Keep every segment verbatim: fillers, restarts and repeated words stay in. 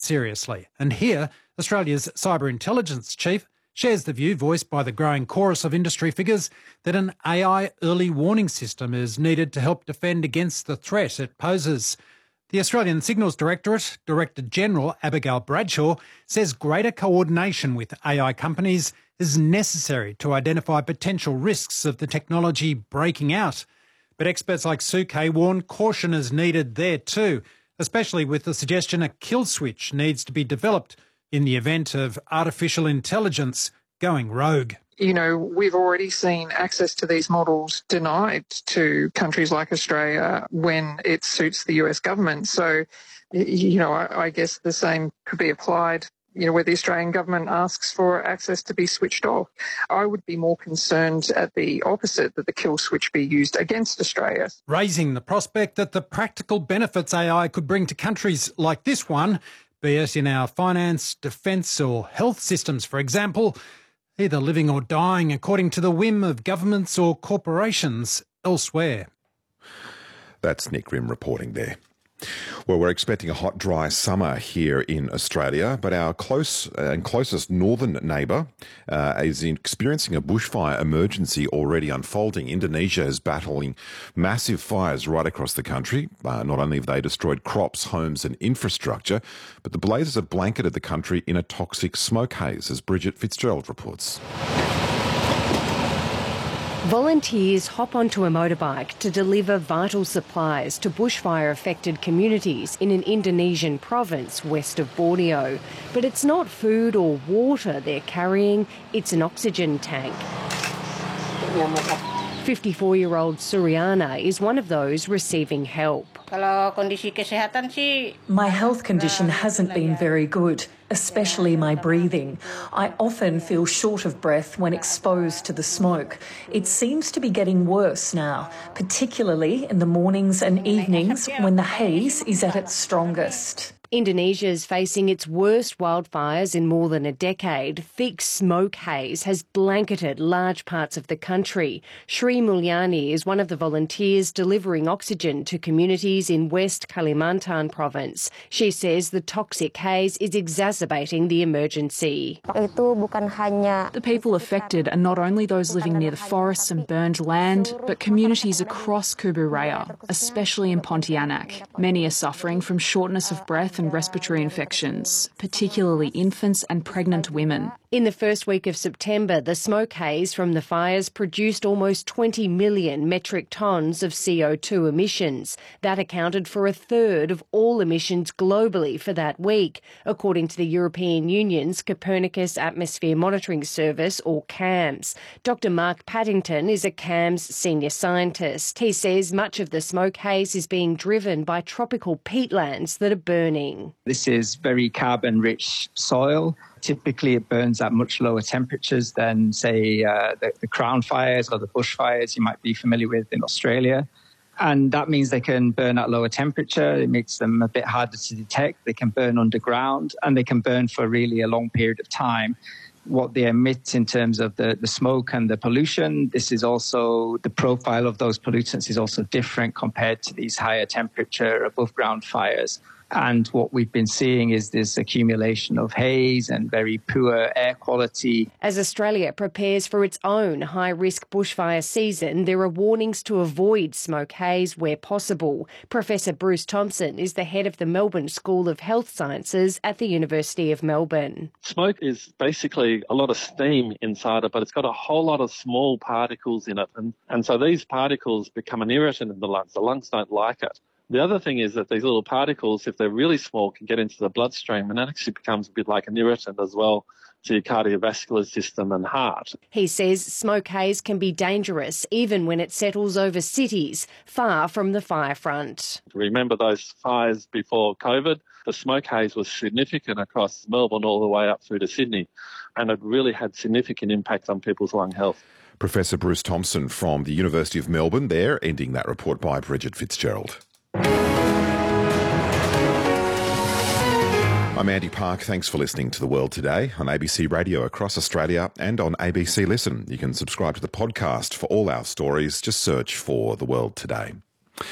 seriously. And here, Australia's cyber intelligence chief shares the view voiced by the growing chorus of industry figures that an A I early warning system is needed to help defend against the threat it poses. The Australian Signals Directorate, Director General Abigail Bradshaw, says greater coordination with A I companies is necessary to identify potential risks of the technology breaking out. But experts like Sue Kay warn caution is needed there too, especially with the suggestion a kill switch needs to be developed in the event of artificial intelligence going rogue. You know, we've already seen access to these models denied to countries like Australia when it suits the U S government. So, you know, I, I guess the same could be applied, you know, where the Australian government asks for access to be switched off. I would be more concerned at the opposite, that the kill switch be used against Australia. Raising the prospect that the practical benefits A I could bring to countries like this one, be it in our finance, defence or health systems, for example, either living or dying according to the whim of governments or corporations elsewhere. That's Nick Grimm reporting there. Well, we're expecting a hot, dry summer here in Australia, but our close and closest northern neighbour uh, is experiencing a bushfire emergency already unfolding. Indonesia is battling massive fires right across the country. Uh, not only have they destroyed crops, homes and infrastructure, but the blazes have blanketed the country in a toxic smoke haze, as Bridget Fitzgerald reports. Volunteers hop onto a motorbike to deliver vital supplies to bushfire-affected communities in an Indonesian province west of Borneo. But it's not food or water they're carrying, it's an oxygen tank. fifty-four-year-old Suryana is one of those receiving help. My health condition hasn't been very good, especially my breathing. I often feel short of breath when exposed to the smoke. It seems to be getting worse now, particularly in the mornings and evenings when the haze is at its strongest. Indonesia is facing its worst wildfires in more than a decade. Thick smoke haze has blanketed large parts of the country. Sri Mulyani is one of the volunteers delivering oxygen to communities in West Kalimantan province. She says the toxic haze is exacerbating the emergency. The people affected are not only those living near the forests and burned land, but communities across Kubu Raya, especially in Pontianak. Many are suffering from shortness of breath and respiratory infections, particularly infants and pregnant women. In the first week of September, the smoke haze from the fires produced almost twenty million metric tonnes of C O two emissions. That accounted for a third of all emissions globally for that week, according to the European Union's Copernicus Atmosphere Monitoring Service, or CAMS. Doctor Mark Paddington is a CAMS senior scientist. He says much of the smoke haze is being driven by tropical peatlands that are burning. This is very carbon-rich soil. Typically, it burns at much lower temperatures than, say, uh, the, the crown fires or the bushfires you might be familiar with in Australia. And that means they can burn at lower temperature. It makes them a bit harder to detect. They can burn underground, and they can burn for really a long period of time. What they emit in terms of the, the smoke and the pollution, this is also, the profile of those pollutants is also different compared to these higher temperature above ground fires. And what we've been seeing is this accumulation of haze and very poor air quality. As Australia prepares for its own high-risk bushfire season, there are warnings to avoid smoke haze where possible. Professor Bruce Thompson is the head of the Melbourne School of Health Sciences at the University of Melbourne. Smoke is basically a lot of steam inside it, but it's got a whole lot of small particles in it. And, and so these particles become an irritant in the lungs. The lungs don't like it. The other thing is that these little particles, if they're really small, can get into the bloodstream, and that actually becomes a bit like an irritant as well to your cardiovascular system and heart. He says smoke haze can be dangerous even when it settles over cities, far from the fire front. Remember those fires before COVID? The smoke haze was significant across Melbourne all the way up through to Sydney, and it really had significant impact on people's lung health. Professor Bruce Thompson from the University of Melbourne there, ending that report by Bridget Fitzgerald. I'm Andy Park. Thanks for listening to The World Today on A B C Radio across Australia and on A B C Listen. You can subscribe to the podcast for all our stories. Just search for The World Today.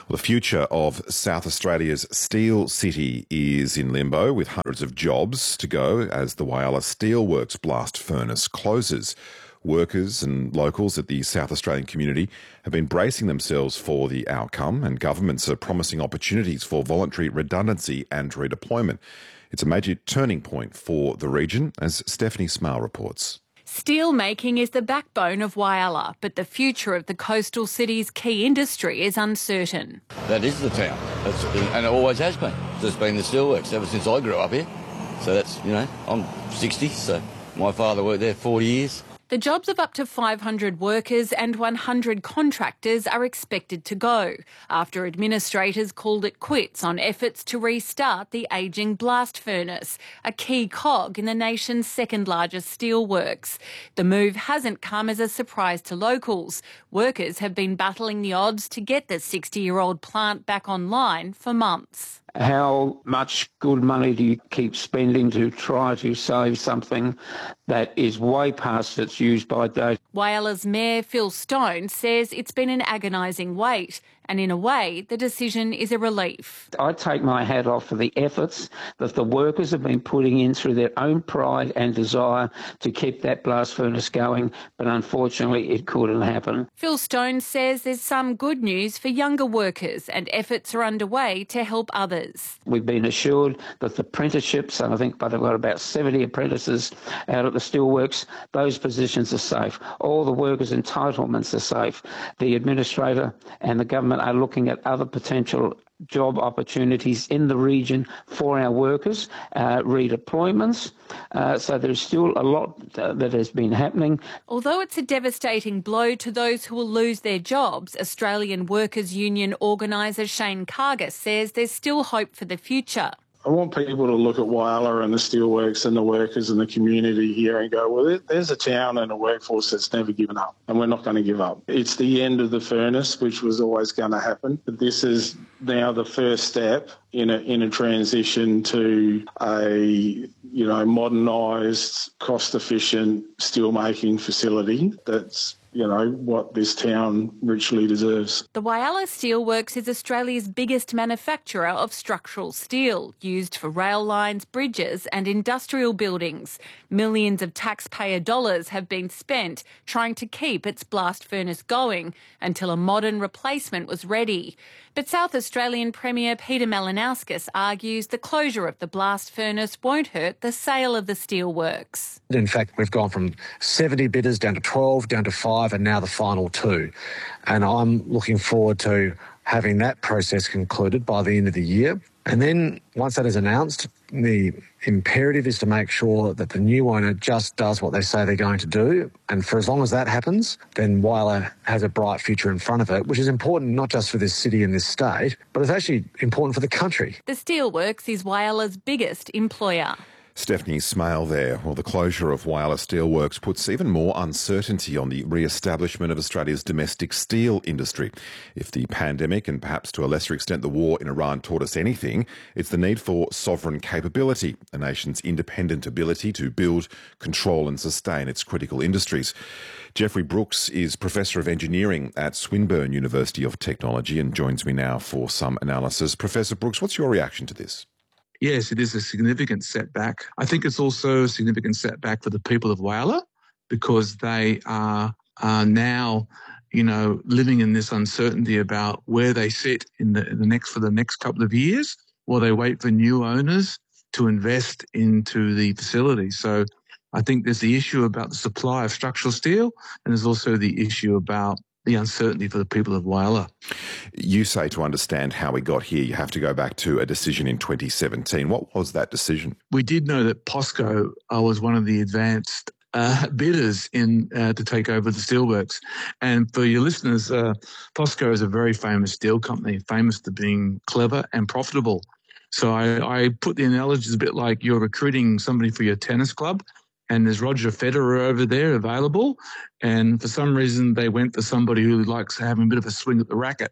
Well, the future of South Australia's steel city is in limbo, with hundreds of jobs to go as the Whyalla Steelworks blast furnace closes. Workers and locals at the South Australian community have been bracing themselves for the outcome, and governments are promising opportunities for voluntary redundancy and redeployment. It's a major turning point for the region, as Stephanie Smale reports. Steel making is the backbone of Whyalla, but the future of the coastal city's key industry is uncertain. That is the town, that's, and it always has been. It's been the steelworks ever since I grew up here. So that's, you know, I'm sixty, so my father worked there forty years. The jobs of up to five hundred workers and one hundred contractors are expected to go after administrators called it quits on efforts to restart the ageing blast furnace, a key cog in the nation's second largest steelworks. The move hasn't come as a surprise to locals. Workers have been battling the odds to get the sixty-year-old plant back online for months. How much good money do you keep spending to try to save something that is way past its use-by date? Whyalla's Mayor Phil Stone says it's been an agonising wait, and in a way, the decision is a relief. I take my hat off for the efforts that the workers have been putting in through their own pride and desire to keep that blast furnace going, but unfortunately it couldn't happen. Phil Stone says there's some good news for younger workers, and efforts are underway to help others. We've been assured that the apprenticeships, and I think they've got about seventy apprentices out at the steelworks, those positions are safe. All the workers' entitlements are safe. The administrator and the government are looking at other potential job opportunities in the region for our workers, uh, redeployments. Uh, so there's still a lot uh, that has been happening. Although it's a devastating blow to those who will lose their jobs, Australian Workers' Union organiser Shane Cargus says there's still hope for the future. I want people to look at Whyalla and the steelworks and the workers and the community here and go, well, there's a town and a workforce that's never given up, and we're not going to give up. It's the end of the furnace, which was always going to happen. But this is now the first step in a in a transition to a you know modernised, cost-efficient steelmaking facility that's you know, what this town richly deserves. The Whyalla Steelworks is Australia's biggest manufacturer of structural steel, used for rail lines, bridges and industrial buildings. Millions of taxpayer dollars have been spent trying to keep its blast furnace going until a modern replacement was ready. But South Australian Premier Peter Malinauskas argues the closure of the blast furnace won't hurt the sale of the steelworks. In fact, we've gone from seventy bidders down to twelve, down to five, and now the final two. And I'm looking forward to having that process concluded by the end of the year. And then once that is announced, the imperative is to make sure that the new owner just does what they say they're going to do. And for as long as that happens, then Whyalla has a bright future in front of it, which is important not just for this city and this state, but it's actually important for the country. The Steelworks is Whyalla's biggest employer. Stephanie Smale there. Well, the closure of Whyalla Steelworks puts even more uncertainty on the re-establishment of Australia's domestic steel industry. If the pandemic and perhaps to a lesser extent the war in Iran taught us anything, it's the need for sovereign capability, a nation's independent ability to build, control and sustain its critical industries. Jeffrey Brooks is Professor of Engineering at Swinburne University of Technology and joins me now for some analysis. Professor Brooks, what's your reaction to this? Yes, it is a significant setback. I think it's also a significant setback for the people of Whyalla because they are, are now, you know, living in this uncertainty about where they sit in the, in the next for the next couple of years while they wait for new owners to invest into the facility. So I think there's the issue about the supply of structural steel, and there's also the issue about the uncertainty for the people of Whyalla. You say to understand how we got here, you have to go back to a decision in twenty seventeen. What was that decision? We did know that POSCO uh, was one of the advanced uh, bidders in uh, to take over the steelworks. And for your listeners, uh, POSCO is a very famous steel company, famous for being clever and profitable. So I, I put the analogy a bit like you're recruiting somebody for your tennis club, and there's Roger Federer over there available, and for some reason they went for somebody who likes having a bit of a swing at the racket,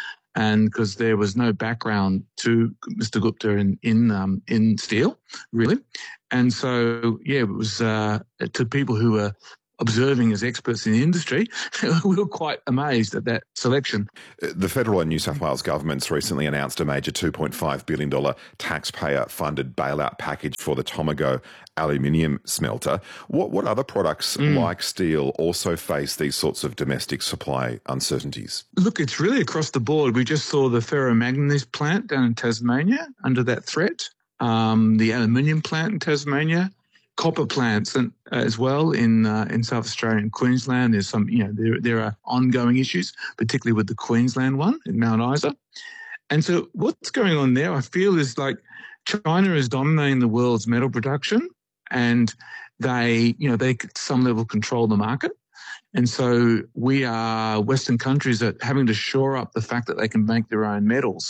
and because there was no background to Mister Gupta in in, um, in steel, really, and so yeah, it was uh, to people who were observing as experts in the industry, we were quite amazed at that selection. The federal and New South Wales governments recently announced a major two point five billion dollars taxpayer-funded bailout package for the Tomago aluminium smelter. What, what other products mm. like steel also face these sorts of domestic supply uncertainties? Look, it's really across the board. We just saw the ferromanganese plant down in Tasmania under that threat, um, the aluminium plant in Tasmania, copper plants and, uh, as well in uh, in South Australia and Queensland. There's some, you know, there there are ongoing issues, particularly with the Queensland one in Mount Isa. And so what's going on there, I feel, is like China is dominating the world's metal production, and they, you know, they at some level control the market. And so we are Western countries are having to shore up the fact that they can make their own metals.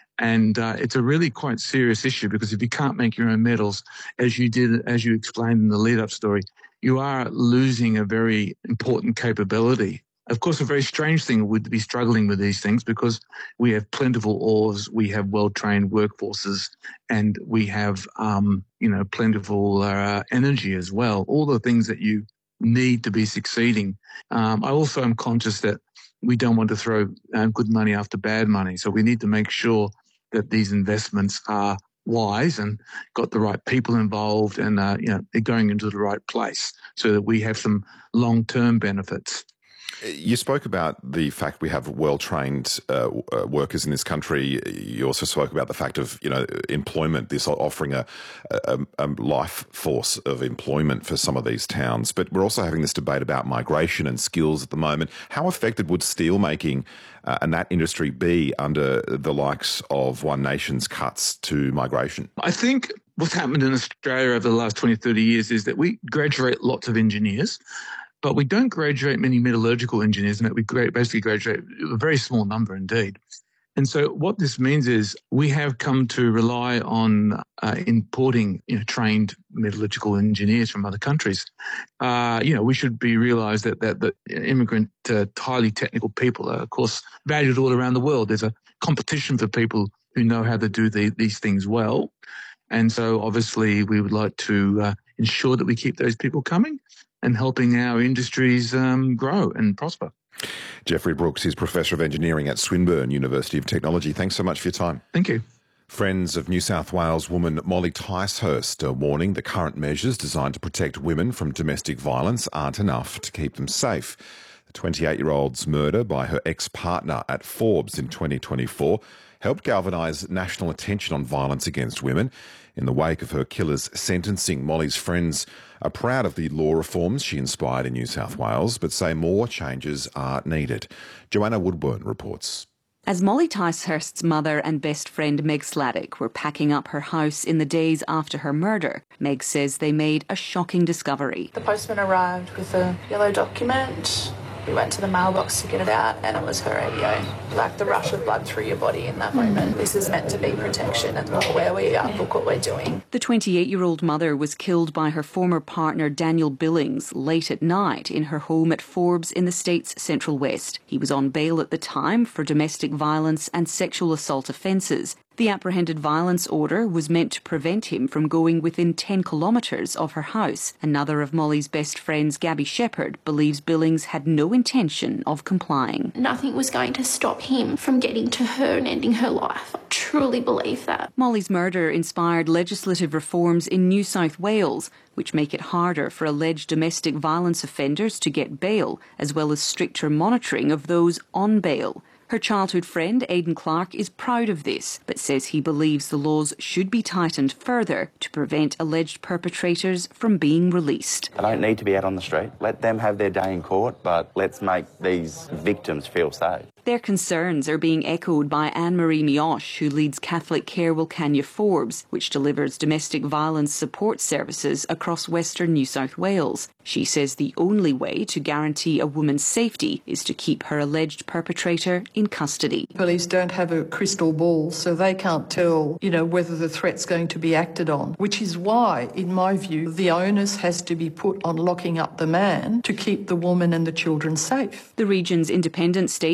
And uh, it's a really quite serious issue, because if you can't make your own metals, as you did, as you explained in the lead-up story, you are losing a very important capability. Of course, a very strange thing would be struggling with these things, because we have plentiful ores, we have well-trained workforces, and we have, um, you know, plentiful uh, energy as well. All the things that you need to be succeeding. Um, I also am conscious that we don't want to throw uh, good money after bad money, so we need to make sure that these investments are wise and got the right people involved, and uh, you know, they're going into the right place so that we have some long-term benefits. You spoke about the fact we have well-trained uh, workers in this country. You also spoke about the fact of, you know, employment, this offering a, a, a life force of employment for some of these towns. But we're also having this debate about migration and skills at the moment. How affected would steelmaking uh, and that industry be under the likes of One Nation's cuts to migration? I think what's happened in Australia over the last twenty, thirty years is that we graduate lots of engineers, but we don't graduate many metallurgical engineers, and that we basically graduate a very small number indeed. And so what this means is we have come to rely on uh, importing, you know, trained metallurgical engineers from other countries. Uh, you know, we should be realised that, that, that immigrant, uh, highly technical people are, of course, valued all around the world. There's a competition for people who know how to do the, these things well. And so obviously we would like to uh, ensure that we keep those people coming and helping our industries um, grow and prosper. Jeffrey Brooks is Professor of Engineering at Swinburne University of Technology. Thanks so much for your time. Thank you. Friends of New South Wales woman Molly Ticehurst are warning the current measures designed to protect women from domestic violence aren't enough to keep them safe. The twenty-eight-year-old's murder by her ex-partner at Forbes in twenty twenty-four helped galvanise national attention on violence against women. In the wake of her killer's sentencing, Molly's friends are proud of the law reforms she inspired in New South Wales, but say more changes are needed. Joanna Woodburn reports. As Molly Ticehurst's mother and best friend Meg Sladdick were packing up her house in the days after her murder, Meg says they made a shocking discovery. The postman arrived with a yellow document. We went to the mailbox to get it out, and it was her A D O. Like the rush of blood through your body in that moment. This is meant to be protection, and look where we are, look what we're doing. The twenty-eight-year-old mother was killed by her former partner Daniel Billings late at night in her home at Forbes in the state's Central West. He was on bail at the time for domestic violence and sexual assault offences. The apprehended violence order was meant to prevent him from going within ten kilometres of her house. Another of Molly's best friends, Gabby Shepherd, believes Billings had no intention of complying. Nothing was going to stop him from getting to her and ending her life. I truly believe that. Molly's murder inspired legislative reforms in New South Wales, which make it harder for alleged domestic violence offenders to get bail, as well as stricter monitoring of those on bail. Her childhood friend, Aidan Clark, is proud of this, but says he believes the laws should be tightened further to prevent alleged perpetrators from being released. They don't need to be out on the street. Let them have their day in court, but let's make these victims feel safe. Their concerns are being echoed by Anne-Marie Mioche, who leads Catholic Care Wilcannia Forbes, which delivers domestic violence support services across Western New South Wales. She says the only way to guarantee a woman's safety is to keep her alleged perpetrator in custody. Police don't have a crystal ball, so they can't tell, you know, whether the threat's going to be acted on, which is why, in my view, the onus has to be put on locking up the man to keep the woman and the children safe. The region's independent state M P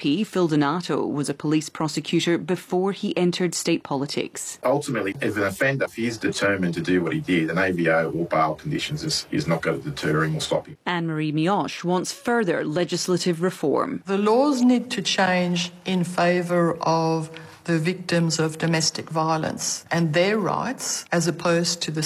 Ricky Fildonato was a police prosecutor before he entered state politics. Ultimately, if an offender is determined to do what he did, an A V O or bail conditions is, is not going to deter him or stop him. Anne-Marie Mioche wants further legislative reform. The laws need to change in favour of the victims of domestic violence and their rights, as opposed to the